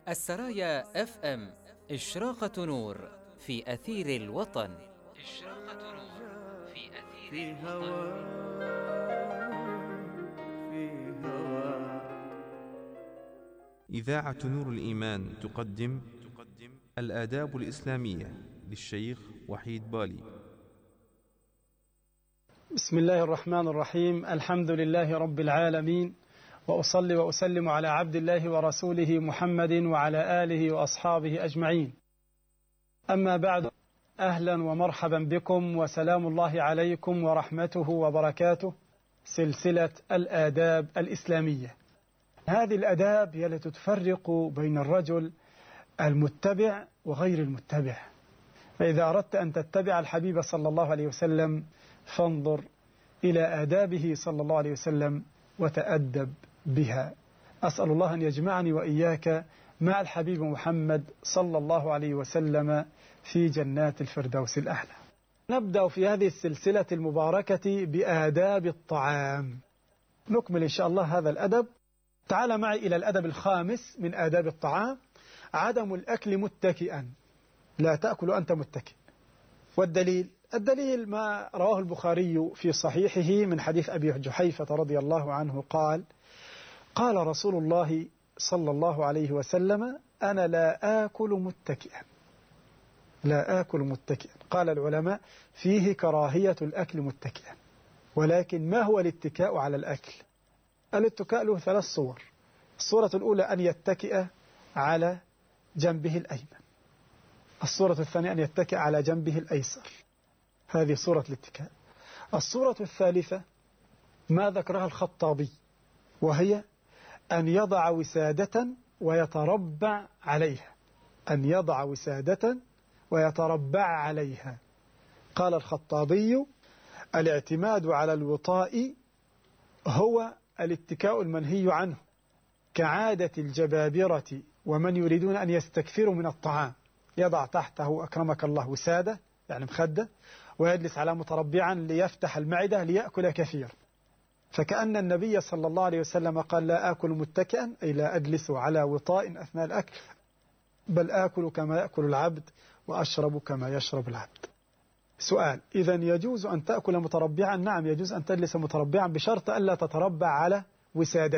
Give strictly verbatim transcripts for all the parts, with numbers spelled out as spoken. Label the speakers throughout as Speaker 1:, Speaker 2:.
Speaker 1: السرايا اف ام، إشراقة نور في أثير الوطن. إشراقة نور في أثير الوطن.
Speaker 2: إذاعة نور الإيمان تقدم الآداب الإسلامية للشيخ وحيد بالي.
Speaker 3: بسم الله الرحمن الرحيم. الحمد لله رب العالمين، وأصلي وأسلم على عبد الله ورسوله محمد وعلى آله وأصحابه أجمعين. أما بعد، أهلا ومرحبا بكم وسلام الله عليكم ورحمته وبركاته. سلسلة الآداب الإسلامية. هذه الآداب هي التي تفرق بين الرجل المتبع وغير المتبع. فإذا أردت أن تتبع الحبيب صلى الله عليه وسلم فانظر إلى آدابه صلى الله عليه وسلم وتأدب بها. أسأل الله أن يجمعني وإياك مع الحبيب محمد صلى الله عليه وسلم في جنات الفردوس الأعلى. نبدأ في هذه السلسلة المباركة بآداب الطعام. نكمل إن شاء الله هذا الأدب. تعال معي إلى الأدب الخامس من آداب الطعام: عدم الأكل متكئا. لا تأكل أنت متكئ. والدليل الدليل ما رواه البخاري في صحيحه من حديث أبي جحيفة رضي الله عنه قال: قال رسول الله صلى الله عليه وسلم: أنا لا آكل متكئا. لا آكل متكئا. قال العلماء: فيه كراهية الأكل متكئا. ولكن ما هو الاتكاء على الأكل؟ الاتكاء له ثلاث صور. الصورة الأولى أن يتكئ على جنبه الأيمن. الصورة الثانية أن يتكئ على جنبه الأيسر. هذه صورة الاتكاء. الصورة الثالثة ما ذكرها الخطابي، وهي أن يضع وسادة ويتربع عليها. أن يضع وسادة ويتربع عليها. قال الخطابي: الاعتماد على الوطاء هو الاتكاء المنهي عنه، كعادة الجبابرة ومن يريدون أن يستكثروا من الطعام. يضع تحته أكرمك الله وسادة، يعني مخدة، ويجلس على متربعا ليفتح المعدة ليأكل كثير. فكأن النبي صلى الله عليه وسلم قال: لا آكل متكئا، أي لا أجلس على وطاء أثناء الأكل، بل آكل كما يأكل العبد وأشرب كما يشرب العبد. سؤال: إذن يجوز أن تأكل متربعا؟ نعم، يجوز أن تجلس متربعا بشرط ألا تتربع على وسادة،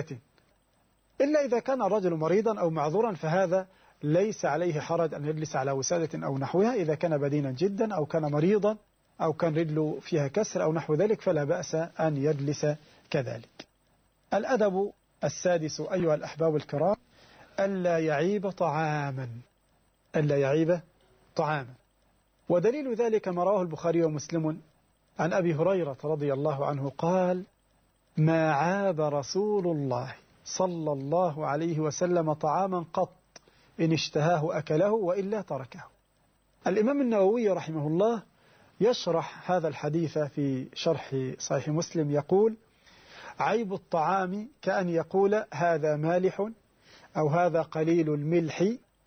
Speaker 3: إلا إذا كان الرجل مريضا أو معذورا، فهذا ليس عليه حرج أن يجلس على وسادة أو نحوها. إذا كان بدينا جدا أو كان مريضا أو كان رجله فيها كسر أو نحو ذلك فلا بأس أن يجلس كذلك. الأدب السادس أيها الأحباب الكرام: ألا يعيب طعاما. ألا يعيب طعاما. ودليل ذلك ما رواه البخاري ومسلم عن أبي هريرة رضي الله عنه قال: ما عاب رسول الله صلى الله عليه وسلم طعاما قط، إن اشتهاه أكله وإلا تركه. الإمام النووي رحمه الله يشرح هذا الحديث في شرح صحيح مسلم، يقول: عيب الطعام كأن يقول هذا مالح، أو هذا قليل الملح،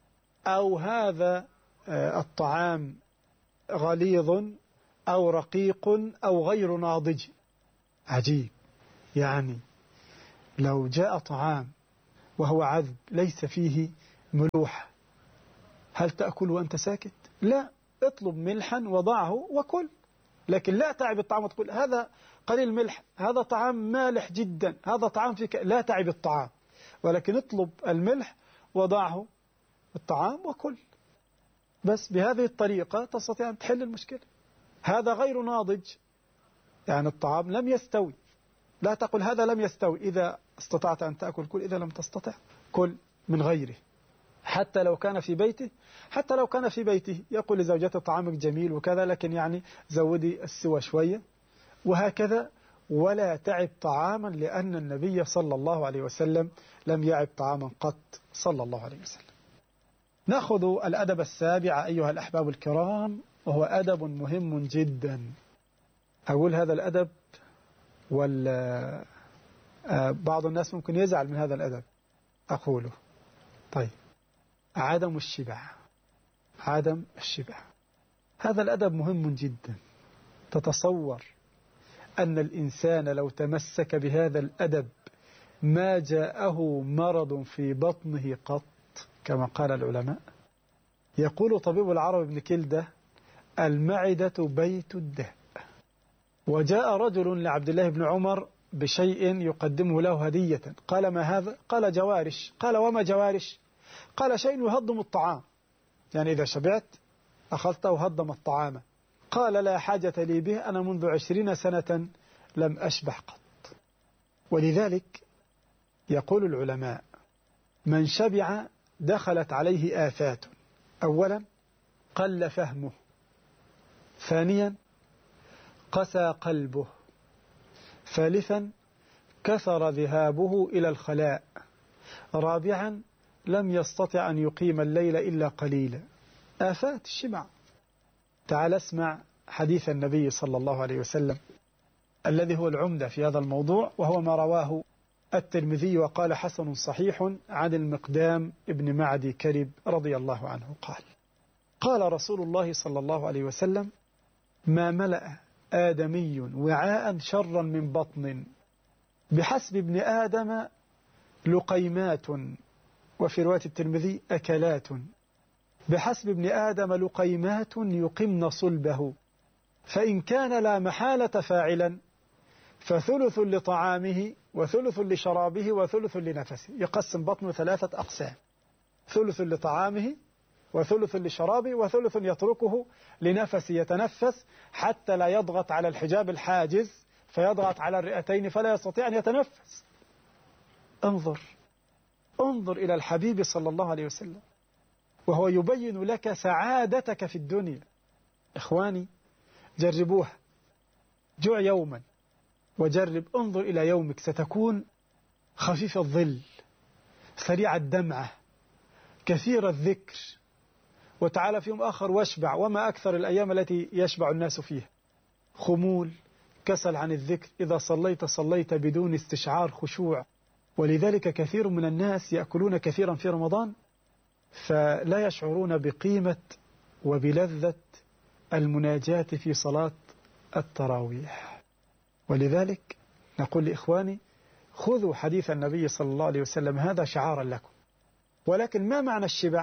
Speaker 3: أو هذا الطعام غليظ أو رقيق أو غير ناضج. عجيب. يعني لو جاء طعام وهو عذب ليس فيه ملوحة، هل تأكل وأنت ساكت؟ لا، اطلب ملحا وضعه وكل. لكن لا تعب الطعام وتقول هذا قليل ملح، هذا طعام مالح جدا، هذا طعام فيك. لا تعب الطعام، ولكن اطلب الملح وضعه الطعام وكل. بس بهذه الطريقة تستطيع أن تحل المشكلة. هذا غير ناضج، يعني الطعام لم يستوي. لا تقل هذا لم يستوي. إذا استطعت أن تأكل كل، إذا لم تستطع كل من غيره. حتى لو كان في بيته حتى لو كان في بيته يقول لزوجته طعامك جميل وكذا، لكن يعني زودي السوى شوية وهكذا. ولا تعب طعاما، لأن النبي صلى الله عليه وسلم لم يعب طعاما قط صلى الله عليه وسلم. نأخذ الأدب السابع أيها الأحباب الكرام، وهو أدب مهم جدا. أقول هذا الأدب ولا بعض الناس ممكن يزعل من هذا الأدب أقوله. طيب، عدم الشبع. عدم الشبع هذا الأدب مهم جدا. تتصور أن الإنسان لو تمسك بهذا الأدب ما جاءه مرض في بطنه قط. كما قال العلماء. يقول طبيب العرب ابن كلدة: المعدة بيت الداء. وجاء رجل لعبد الله بن عمر بشيء يقدمه له هدية، قال: ما هذا؟ قال: جوارش. قال: وما جوارش؟ قال: شيء يهضم الطعام، يعني إذا شبعت أخذته وهضم الطعام. قال: لا حاجة لي به، أنا منذ عشرين سنة لم أشبع قط. ولذلك يقول العلماء: من شبع دخلت عليه آفات. أولا قل فهمه، ثانيا قسى قلبه، ثالثا كثر ذهابه إلى الخلاء، رابعا لم يستطع أن يقيم الليل إلا قليلا. آفات الشبع. تعال اسمع حديث النبي صلى الله عليه وسلم الذي هو العمدة في هذا الموضوع، وهو ما رواه الترمذي وقال: حسن صحيح، عن المقدام ابن معدي كرب رضي الله عنه قال: قال رسول الله صلى الله عليه وسلم: ما ملأ آدمي وعاء شرا من بطن، بحسب ابن آدم لقيمات، وفي رواية الترمذي أكلات، بحسب ابن آدم لقيمات يقمن صلبه، فإن كان لا محالة فاعلا فثلث لطعامه وثلث لشرابه وثلث لنفسه. يقسم بطنه ثلاثة أقسام: ثلث لطعامه وثلث لشرابه وثلث يتركه لنفسه يتنفس حتى لا يضغط على الحجاب الحاجز فيضغط على الرئتين فلا يستطيع أن يتنفس. انظر انظر إلى الحبيب صلى الله عليه وسلم وهو يبين لك سعادتك في الدنيا. إخواني، جربوها. جوع يوما وجرب، انظر إلى يومك، ستكون خفيف الظل، سريع الدمعة، كثير الذكر. وتعالى في يوم آخر واشبع، وما أكثر الأيام التي يشبع الناس فيها. خمول، كسل عن الذكر، إذا صليت صليت بدون استشعار خشوع. ولذلك كثير من الناس يأكلون كثيرا في رمضان فلا يشعرون بقيمة وبلذة المناجاة في صلاة التراويح. ولذلك نقول لإخواني: خذوا حديث النبي صلى الله عليه وسلم هذا شعارا لكم. ولكن ما معنى الشبع؟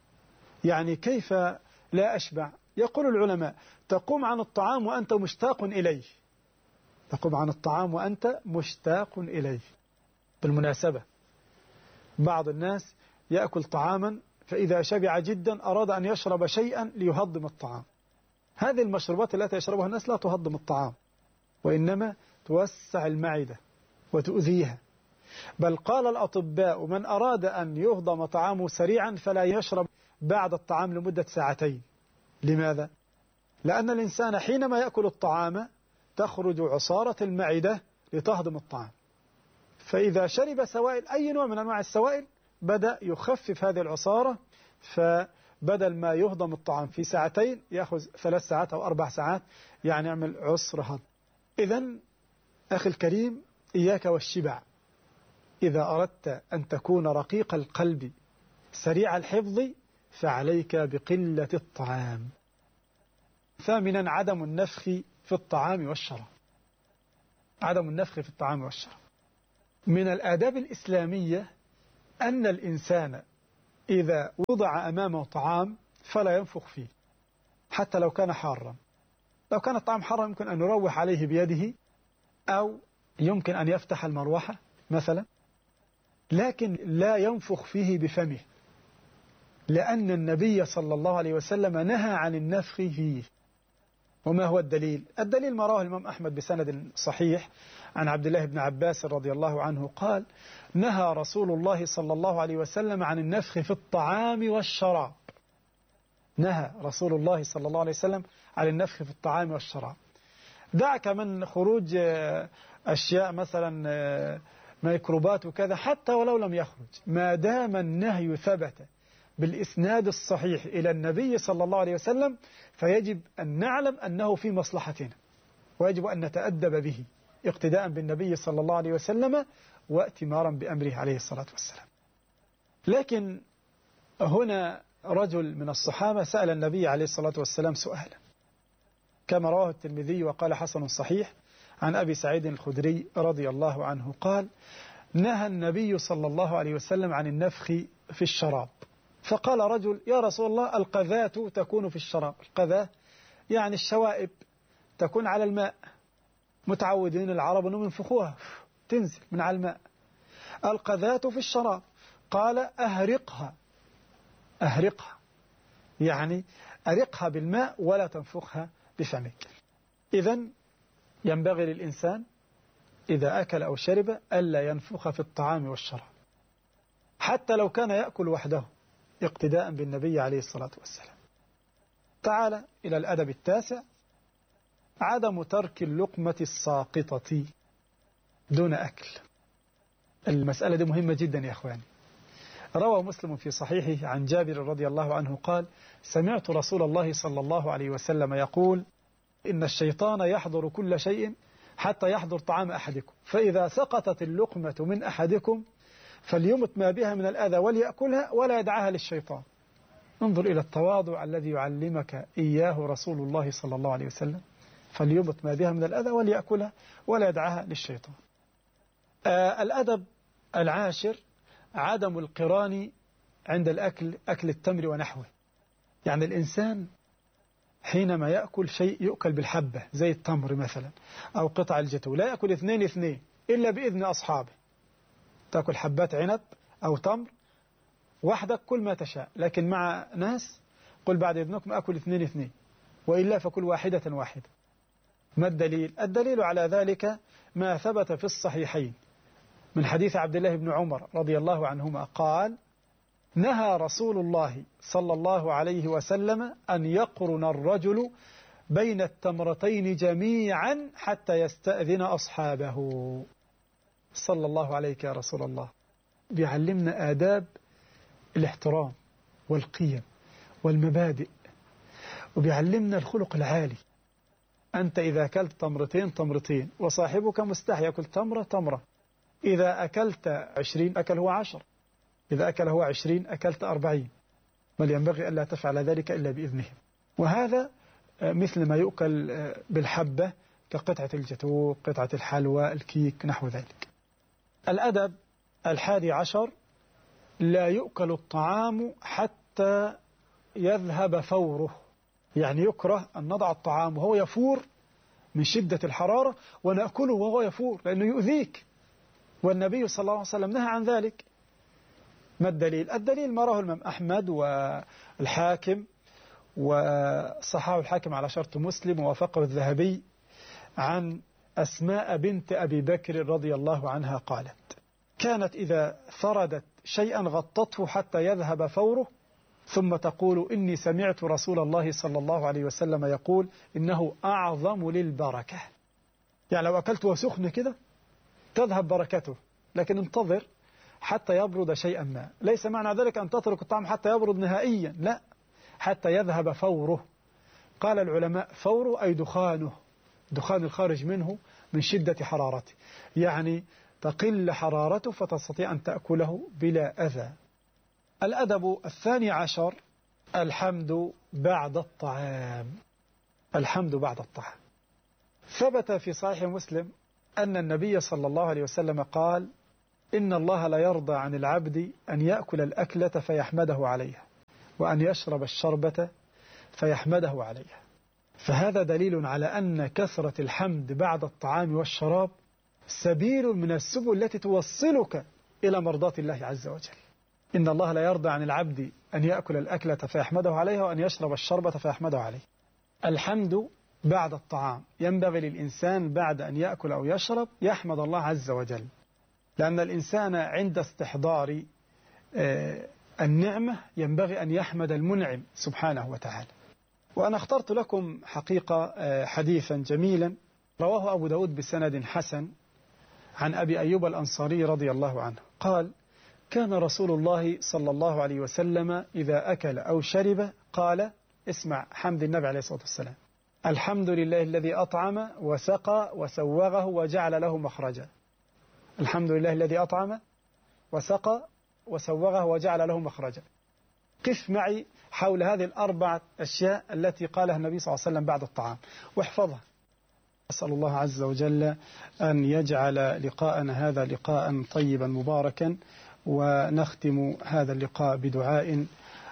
Speaker 3: يعني كيف لا أشبع؟ يقول العلماء: تقوم عن الطعام وأنت مشتاق إليه. تقوم عن الطعام وأنت مشتاق إليه. بالمناسبة، بعض الناس يأكل طعاما فإذا شبع جدا أراد أن يشرب شيئا ليهضم الطعام. هذه المشروبات التي يشربها الناس لا تهضم الطعام، وإنما توسع المعدة وتؤذيها. بل قال الأطباء: من أراد أن يهضم طعامه سريعا فلا يشرب بعد الطعام لمدة ساعتين. لماذا؟ لأن الإنسان حينما يأكل الطعام تخرج عصارة المعدة لتهضم الطعام، فإذا شرب سوائل، أي نوع من أنواع السوائل، بدأ يخفف هذه العصارة، فبدل ما يهضم الطعام في ساعتين يأخذ ثلاث ساعات أو أربع ساعات، يعني يعمل عسر هضم. إذن أخي الكريم، إياك والشبع. إذا أردت أن تكون رقيق القلب سريع الحفظ فعليك بقلة الطعام. ثامنا عدم النفخ في الطعام والشراب. عدم النفخ في الطعام والشراب من الآداب الإسلامية أن الإنسان إذا وضع أمامه طعام فلا ينفخ فيه حتى لو كان حارا. لو كان الطعام حارا يمكن أن يروح عليه بيده أو يمكن أن يفتح المروحة مثلا، لكن لا ينفخ فيه بفمه، لأن النبي صلى الله عليه وسلم نهى عن النفخ فيه. وما هو الدليل؟ الدليل ما رواه الإمام أحمد بسند صحيح عن عبد الله بن عباس رضي الله عنه قال: نهى رسول الله صلى الله عليه وسلم عن النفخ في الطعام والشراب. نهى رسول الله صلى الله عليه وسلم عن النفخ في الطعام والشراب. دعك من خروج أشياء مثلا ميكروبات وكذا، حتى ولو لم يخرج، ما دام النهي ثبت بالإسناد الصحيح إلى النبي صلى الله عليه وسلم فيجب أن نعلم أنه في مصلحتنا، ويجب أن نتأدب به اقتداء بالنبي صلى الله عليه وسلم واتمارا بأمره عليه الصلاة والسلام. لكن هنا رجل من الصحابة سأل النبي عليه الصلاة والسلام سؤالا كما رواه الترمذي وقال حسن صحيح عن أبي سعيد الخدري رضي الله عنه قال: نهى النبي صلى الله عليه وسلم عن النفخ في الشراب. فقال رجل: يا رسول الله، القذاة تكون في الشراب. القذاة يعني الشوائب تكون على الماء، متعودين العرب أنهم ينفخوها تنزل من على الماء. القذاة في الشراب. قال: أهرقها. أهرقها يعني أرقها بالماء ولا تنفخها بفمك. إذن ينبغي للإنسان إذا أكل أو شرب ألا ينفخ في الطعام والشراب، حتى لو كان يأكل وحده، اقتداء بالنبي عليه الصلاة والسلام. تعال إلى الأدب التاسع: عدم ترك اللقمة الساقطة دون أكل. المسألة دي مهمة جدا يا أخواني. روى مسلم في صحيحه عن جابر رضي الله عنه قال: سمعت رسول الله صلى الله عليه وسلم يقول: إن الشيطان يحضر كل شيء حتى يحضر طعام أحدكم، فإذا سقطت اللقمة من أحدكم فليمت ما بها من الأذى وليأكلها ولا يدعها للشيطان. انظر إلى التواضع الذي يعلمك إياه رسول الله صلى الله عليه وسلم. فليمت ما بها من الأذى وليأكلها ولا يدعها للشيطان. آه الأدب العاشر: عدم القران عند الأكل، أكل التمر ونحوه. يعني الإنسان حينما يأكل شيء يؤكل بالحبة زي التمر مثلا أو قطع الجتو، لا يأكل اثنين اثنين إلا بإذن أصحابه. تأكل حبات عنب أو تمر وحدك كل ما تشاء، لكن مع ناس قل بعد إذنكم أكل اثنين اثنين، وإلا فكل واحدة واحدة. ما الدليل؟ الدليل على ذلك ما ثبت في الصحيحين من حديث عبد الله بن عمر رضي الله عنهما قال: نهى رسول الله صلى الله عليه وسلم أن يقرن الرجل بين التمرتين جميعا حتى يستأذن أصحابه. صلى الله عليك يا رسول الله. بيعلمنا آداب الاحترام والقيم والمبادئ، وبيعلمنا الخلق العالي. أنت إذا أكلت تمرتين تمرتين، وصاحبك مستحي يأكل تمرة تمرة. إذا أكلت عشرين أكل هو عشر، إذا أكل هو عشرين أكلت أربعين، بل ينبغي ألا تفعل ذلك إلا بإذنهم. وهذا مثل ما يؤكل بالحبة كقطعة الجاتو، قطعة الحلوى، الكيك، نحو ذلك. الأدب الحادي عشر: لا يؤكل الطعام حتى يذهب فوره. يعني يكره أن نضع الطعام وهو يفور من شدة الحرارة ونأكله وهو يفور، لأنه يؤذيك، والنبي صلى الله عليه وسلم نهى عن ذلك. ما الدليل؟ الدليل ما رواه الإمام أحمد والحاكم، وصححه الحاكم على شرط مسلم ووافقه الذهبي، عن أسماء بنت أبي بكر رضي الله عنها قالت: كانت إذا فردت شيئا غطته حتى يذهب فوره، ثم تقول: إني سمعت رسول الله صلى الله عليه وسلم يقول إنه أعظم للبركة. يعني لو أكلت وسخن كده تذهب بركته، لكن انتظر حتى يبرد شيئا ما. ليس معنى ذلك أن تترك الطعام حتى يبرد نهائيا، لا، حتى يذهب فوره. قال العلماء: فوره أي دخانه، دخان الخارج منه من شدة حرارته، يعني تقل حرارته فتستطيع أن تأكله بلا أذى. الأدب الثاني عشر: الحمد بعد الطعام. الحمد بعد الطعام. ثبت في صحيح مسلم أن النبي صلى الله عليه وسلم قال: إن الله لا يرضى عن العبد أن يأكل الأكلة فيحمده عليها، وأن يشرب الشربة فيحمده عليها. فهذا دليل على أن كثرة الحمد بعد الطعام والشراب سبيل من السبل التي توصلك إلى مرضاة الله عز وجل. إن الله لا يرضى عن العبد أن يأكل الأكلة فيحمده عليها، وأن يشرب الشربة فيحمده عليه. الحمد بعد الطعام. ينبغي للإنسان بعد أن يأكل أو يشرب يحمد الله عز وجل، لأن الإنسان عند استحضار النعمة ينبغي أن يحمد المنعم سبحانه وتعالى. وأنا اخترت لكم حقيقة حديثا جميلا رواه أبو داود بسند حسن عن أبي أيوب الأنصاري رضي الله عنه قال: كان رسول الله صلى الله عليه وسلم إذا أكل أو شرب قال، اسمع حمد النبي عليه الصلاة والسلام: الحمد لله الذي أطعم وسقى وسوغه وجعل له مخرجا. الحمد لله الذي أطعم وسقى وسوغه وجعل له مخرجا. قف معي حول هذه الأربعة أشياء التي قالها النبي صلى الله عليه وسلم بعد الطعام، واحفظها. أسأل الله عز وجل أن يجعل لقاءنا هذا لقاء طيبا مباركا، ونختم هذا اللقاء بدعاء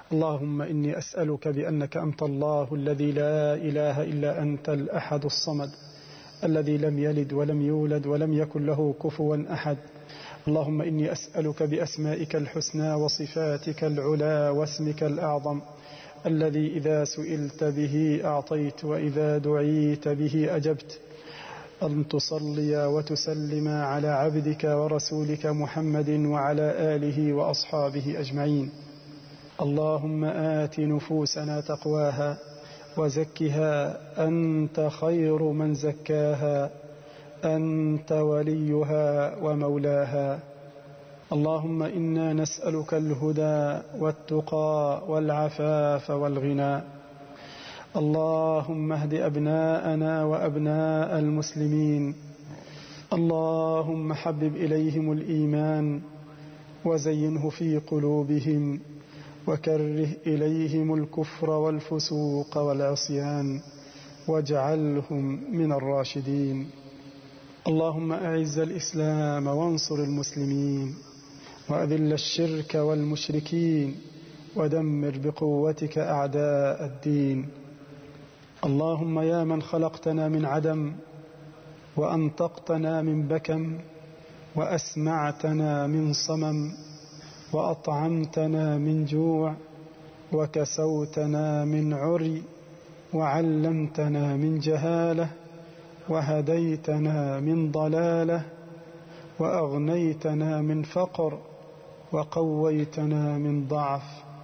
Speaker 3: اللهم إني أسألك بأنك أنت الله الذي لا إله إلا أنت الأحد الصمد الذي لم يلد ولم يولد ولم يكن له كفوا أحد. اللهم إني أسألك بأسمائك الحسنى وصفاتك العلى واسمك الأعظم الذي إذا سئلت به أعطيت وإذا دعيت به أجبت، أن تصلي وتسلم على عبدك ورسولك محمد وعلى آله وأصحابه أجمعين. اللهم آت نفوسنا تقواها وزكها أنت خير من زكاها، أنت وليها ومولاها. اللهم إنا نسألك الهدى والتقى والعفاف والغنى. اللهم اهد أبناءنا وأبناء المسلمين. اللهم حبب إليهم الإيمان وزينه في قلوبهم وكره إليهم الكفر والفسوق والعصيان واجعلهم من الراشدين. اللهم أعز الإسلام وانصر المسلمين وأذل الشرك والمشركين ودمر بقوتك أعداء الدين. اللهم يا من خلقتنا من عدم وأنطقتنا من بكم وأسمعتنا من صمم وأطعمتنا من جوع وكسوتنا من عري وعلمتنا من جهالة وهديتنا من ضلالة وأغنيتنا من فقر وقويتنا من ضعف،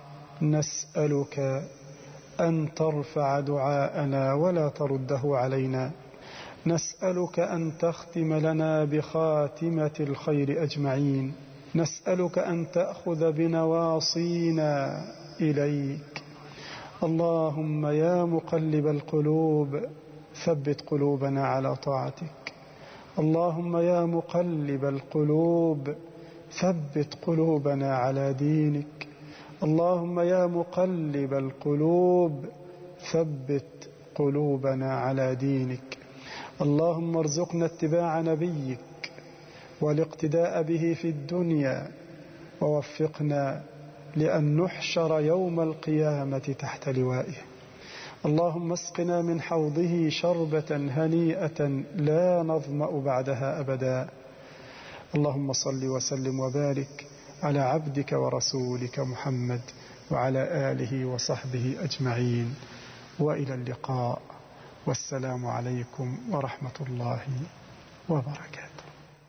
Speaker 3: نسألك أن ترفع دعاءنا ولا ترده علينا. نسألك أن تختم لنا بخاتمة الخير أجمعين. نسألك أن تأخذ بنواصينا إليك. اللهم يا مقلب القلوب ثبت قلوبنا على طاعتك. اللهم يا مقلب القلوب ثبت قلوبنا على دينك. اللهم يا مقلب القلوب ثبت قلوبنا على دينك. اللهم ارزقنا اتباع نبيك والاقتداء به في الدنيا، ووفقنا لأن نحشر يوم القيامة تحت لوائه. اللهم اسقنا من حوضه شربة هنيئة لا نظمأ بعدها أبدا. اللهم صل وسلم وبارك على عبدك ورسولك محمد وعلى آله وصحبه أجمعين، وإلى اللقاء، والسلام عليكم ورحمة الله وبركاته.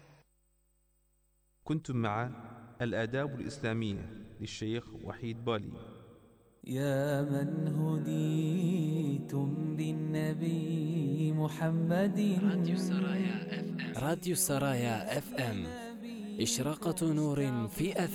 Speaker 2: كنتم مع الآداب الإسلامية للشيخ وحيد بالي.
Speaker 4: يا من هديتم بالنبي محمد.
Speaker 1: راديو السرايا اف ام راديو السرايا اف ام إشراقة نور في أثر